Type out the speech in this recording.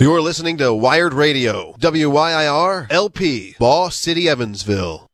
You're listening to Wired Radio, WYIR LP, Boss City, Evansville.